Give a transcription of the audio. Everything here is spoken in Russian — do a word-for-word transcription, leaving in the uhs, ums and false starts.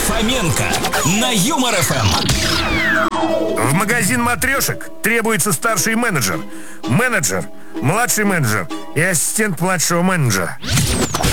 Фоменко на Юмор эф эм. В магазин матрешек требуется старший менеджер, менеджер, младший менеджер и ассистент младшего менеджера.